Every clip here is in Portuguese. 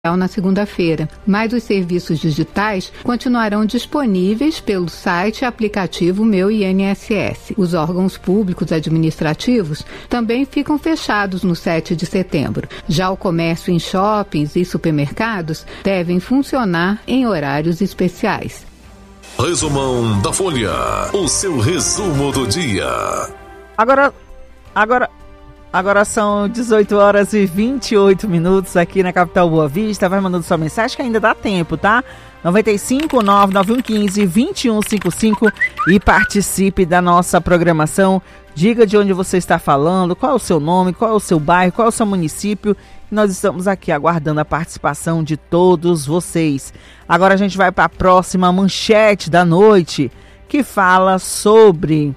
na segunda-feira, mas os serviços digitais continuarão disponíveis pelo site e aplicativo Meu INSS. Os órgãos públicos administrativos também ficam fechados no 7 de setembro. Já o comércio em shoppings e supermercados devem funcionar em horários especiais. Resumão da Folha, o seu resumo do dia. Agora são 18 horas e 28 minutos aqui na capital Boa Vista. Vai mandando sua mensagem que ainda dá tempo, tá? 95-99115-2155 e participe da nossa programação. Diga de onde você está falando, qual é o seu nome, qual é o seu bairro, qual é o seu município. Nós estamos aqui aguardando a participação de todos vocês. Agora a gente vai para a próxima manchete da noite, que fala sobre...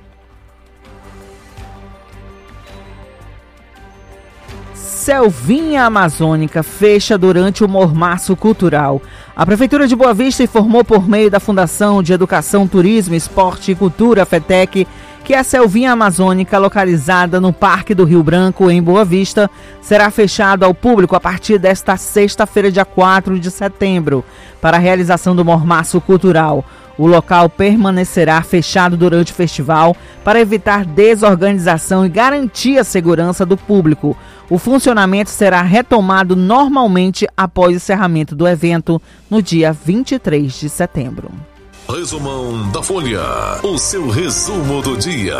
Selvinha Amazônica fecha durante o Mormaço Cultural. A Prefeitura de Boa Vista informou por meio da Fundação de Educação, Turismo, Esporte e Cultura, FETEC, que a Selvinha Amazônica, localizada no Parque do Rio Branco, em Boa Vista, será fechado ao público a partir desta sexta-feira, dia 4 de setembro, para a realização do Mormaço Cultural. O local permanecerá fechado durante o festival para evitar desorganização e garantir a segurança do público. O funcionamento será retomado normalmente após o encerramento do evento no dia 23 de setembro. Resumão da Folha, o seu resumo do dia.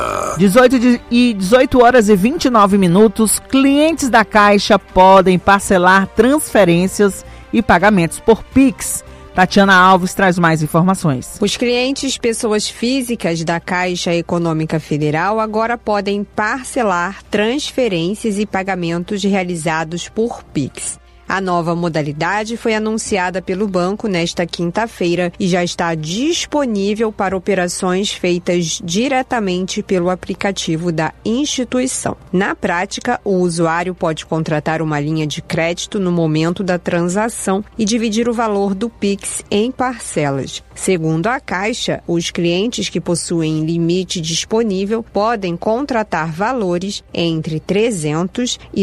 18 horas e 29 minutos, clientes da Caixa podem parcelar transferências e pagamentos por Pix. Tatiana Alves traz mais informações. Os clientes, pessoas físicas da Caixa Econômica Federal, agora podem parcelar transferências e pagamentos realizados por Pix. A nova modalidade foi anunciada pelo banco nesta quinta-feira e já está disponível para operações feitas diretamente pelo aplicativo da instituição. Na prática, o usuário pode contratar uma linha de crédito no momento da transação e dividir o valor do Pix em parcelas. Segundo a Caixa, os clientes que possuem limite disponível podem contratar valores entre R$300 e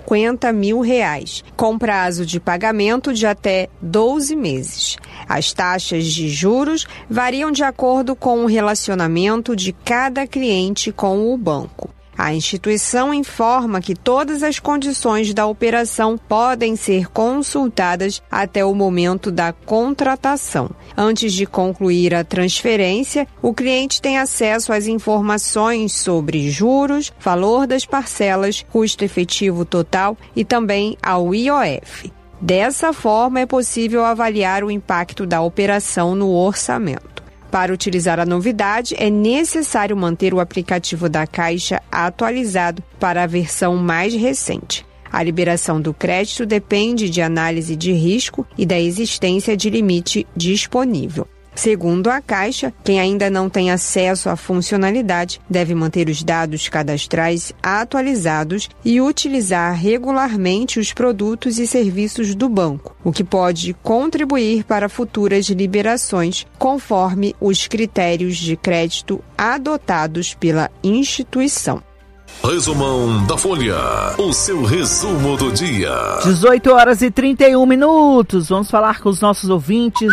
R$50.000, com prazo de pagamento de até 12 meses. As taxas de juros variam de acordo com o relacionamento de cada cliente com o banco. A instituição informa que todas as condições da operação podem ser consultadas até o momento da contratação. Antes de concluir a transferência, o cliente tem acesso às informações sobre juros, valor das parcelas, custo efetivo total e também ao IOF. Dessa forma, é possível avaliar o impacto da operação no orçamento. Para utilizar a novidade, é necessário manter o aplicativo da Caixa atualizado para a versão mais recente. A liberação do crédito depende de análise de risco e da existência de limite disponível. Segundo a Caixa, quem ainda não tem acesso à funcionalidade deve manter os dados cadastrais atualizados e utilizar regularmente os produtos e serviços do banco, o que pode contribuir para futuras liberações, conforme os critérios de crédito adotados pela instituição. Resumão da Folha, o seu resumo do dia. 18 horas e 31 minutos. Vamos falar com os nossos ouvintes.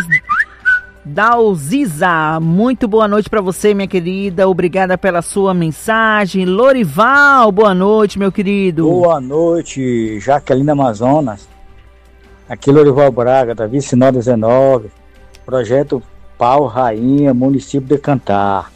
Dalziza, muito boa noite para você, minha querida. Obrigada pela sua mensagem. Lorival, boa noite, meu querido. Boa noite, Jaqueline Amazonas. Aqui Lorival Braga, da Vicinória 19, projeto Pau Rainha, município de Cantar.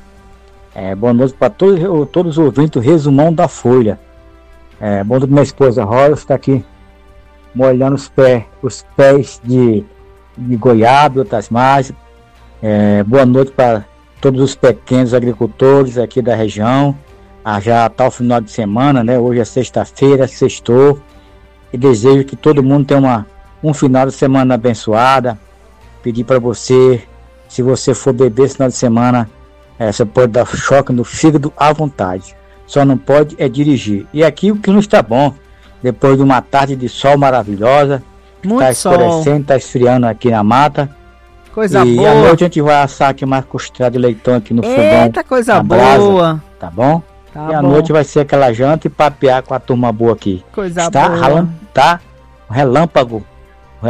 Boa noite para todos os ouvintes do Resumão da Folha. Boa noite, minha esposa Rosa, está aqui molhando os pés de goiaba e outras mais. Boa noite para todos os pequenos agricultores aqui da região. Já está o final de semana, né? Hoje é sexta-feira, sextou. E desejo que todo mundo tenha um final de semana abençoada. Pedir para você, se você for beber esse final de semana, você pode dar choque no fígado à vontade. Só não pode dirigir. E aqui o que não está bom, depois de uma tarde de sol maravilhosa, está escurecendo, está esfriando aqui na mata. Coisa boa. E à noite a gente vai assar aqui mais costelada de leitão aqui no fogão. Eita, coisa boa. Brasa, tá bom? Tá e à bom. noite vai ser aquela janta e papear com a turma boa aqui. Coisa boa. Tá relâmpago